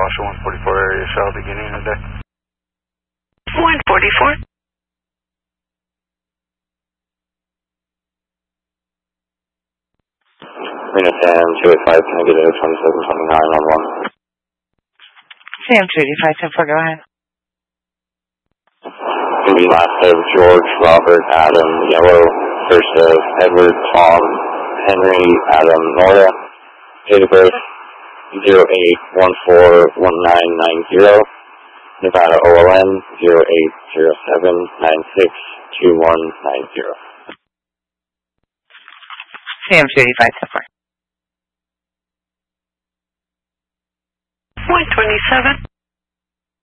Kenosha 144 area, shall beginning of the day. 144. Reno Sam 285, negative 2729 on 1. Sam 285, 10-4, go ahead. Going to be last of George, Robert, Adam, Yellow, first of Edward, Tom, Henry, Adam, Nora, date of birth 08141990, Nevada OLN 0807962190. Sam 285, 10-4. 127.